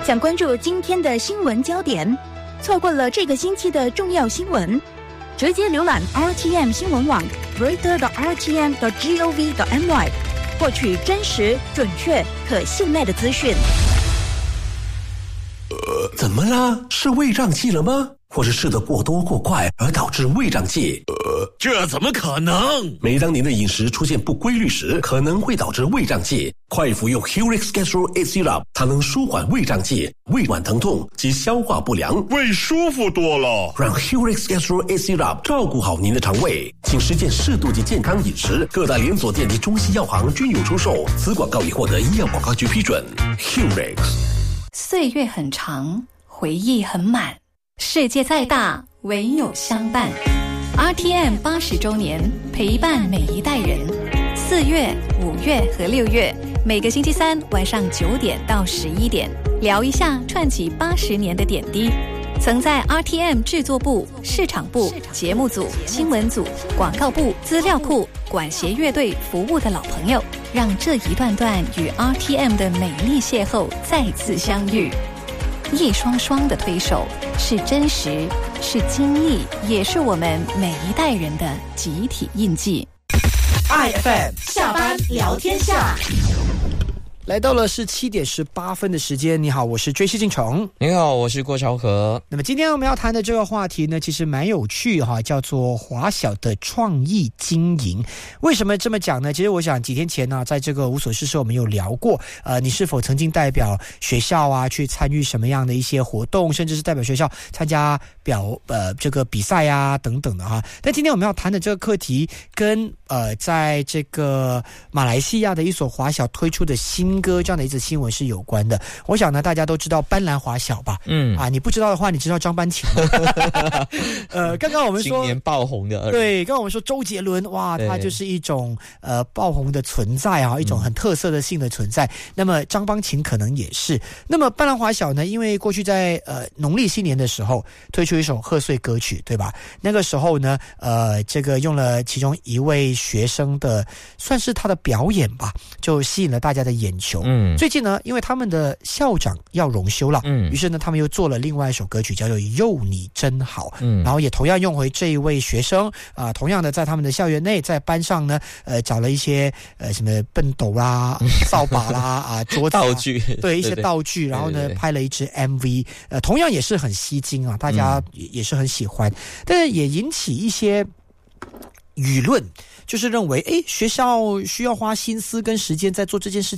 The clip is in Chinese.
想关注今天的新闻焦点，错过了这个星期的重要新闻，直接浏览 RTM 新闻网 reader.rtm.gov.my 获取真实、准确、可信赖的资讯。 怎么啦？是胃胀气了吗？或是吃得过多过快而导致胃胀气？ 这怎么可能？ 每当您的饮食出现不规律时，可能会导致胃胀气。快服用 Hurix Gastro A Syrup， 它能舒缓胃胀气、胃脘疼痛及消化不良， 胃舒服多了。 让 Hurix Gastro A Syrup 照顾好您的肠胃，请实践适度及健康饮食。各大连锁店及中西药行均有出售。此广告已获得医药广告局批准。Hurix。 岁月很长，回忆很满，世界再大，唯有相伴。RTM 80周年，陪伴每一代人。4月、5月和6月，每个星期三晚上9点到11点，聊一下串起80年的点滴。曾在 RTM 制作部、市场部、节目组、新闻组、广告部、资料库、管协乐队服务的老朋友，让这一段段与 RTM 的美丽邂逅再次相遇。一双双的推手，是真实，是经历，也是我们每一代人的集体印记。 IFM 下班聊天下， 来到了是7点18分的时间。你好，我是追西进城。 你好，我是郭朝和。 那么今天我们要谈的这个话题呢，其实蛮有趣哈，叫做华小的创意经营。为什么这么讲呢？其实我想几天前呢，在这个无所事事我们有聊过，你是否曾经代表学校啊去参与什么样的一些活动，甚至是代表学校参加这个比赛啊等等的哈。但今天我们要谈的这个课题跟在这个马来西亚的一所华小推出的新歌这样的一则新闻是有关的。我想呢，大家都知道斑斓华小吧？你不知道的话，你知道张班琴吗？刚刚我们说今年爆红的， 对，刚刚我们说周杰伦，哇，他就是一种爆红的存在啊，一种很特色的性的存在。那么张邦琴可能也是。那么斑斓华小呢，因为过去在农历新年的时候推出一首贺岁歌曲，对吧？那个时候呢，这个用了其中一位学生的，算是他的表演吧，就吸引了大家的眼球。最近呢，因为他们的校长要荣休了，于是呢，他们又做了另外一首歌曲，叫做《佑你真好》。然后也同样用回这一位学生同样的在他们的校园内，在班上呢，找了一些什么笨斗啦、扫把啦桌子道具， 对一些道具，然后呢拍了一支 MV， 同样也是很吸睛啊，大家也是很喜欢，但是也引起一些舆论。就是认为学校需要花心思跟时间在做这件事情